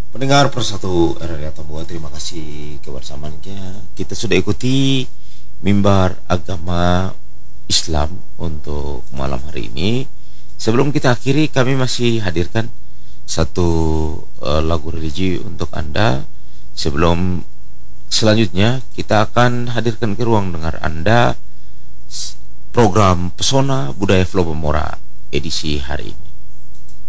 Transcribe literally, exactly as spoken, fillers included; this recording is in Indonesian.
Pendengar Persatu R R I Tambua, terima kasih kebersamaannya. Kita sudah ikuti mimbar agama Islam untuk malam hari ini. Sebelum kita akhiri, kami masih hadirkan satu uh, lagu religi untuk Anda. Sebelum selanjutnya kita akan hadirkan ke ruang dengar Anda program Pesona Budaya Flow Pemora edisi hari ini.